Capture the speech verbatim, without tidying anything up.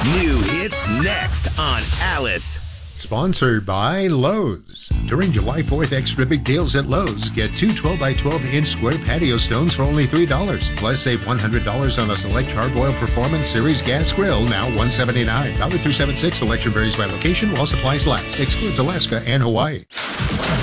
New hits next on Alice. Sponsored by Lowe's. During July fourth, extra big deals at Lowe's. Get two twelve by twelve inch square patio stones for only three dollars. Plus, save one hundred dollars on a select Hardboil Performance Series gas grill, now one hundred seventy-nine dollars. Valid through seven six. Selection varies by location while supplies last. Excludes Alaska and Hawaii.